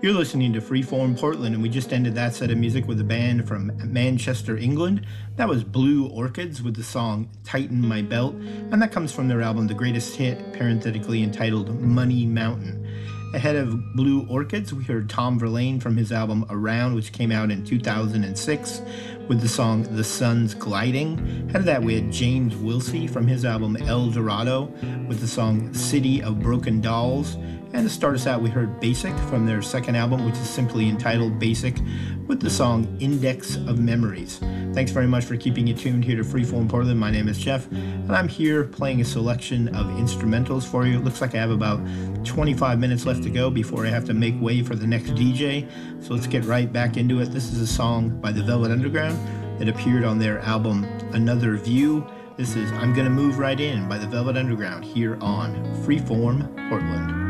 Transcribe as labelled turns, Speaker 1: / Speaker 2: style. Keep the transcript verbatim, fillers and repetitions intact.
Speaker 1: You're listening to Freeform Portland, and we just ended that set of music with a band from Manchester, England. That was Blue Orchids with the song Tighten My Belt, and that comes from their album The Greatest Hit, parenthetically entitled Money Mountain. Ahead of Blue Orchids, we heard Tom Verlaine from his album Around, which came out in two thousand six, with the song The Sun's Gliding. Ahead of that, we had James Wilsey from his album El Dorado with the song City of Broken Dolls. And to start us out, we heard Basic from their second album, which is simply entitled Basic, with the song Index of Memories. Thanks very much for keeping it tuned here to Freeform Portland. My name is Jeff, and I'm here playing a selection of instrumentals for you. It looks like I have about twenty-five minutes left to go before I have to make way for the next D J. So let's get right back into it. This is a song by the Velvet Underground that appeared on their album Another View. This is I'm Gonna Move Right In by the Velvet Underground here on Freeform Portland.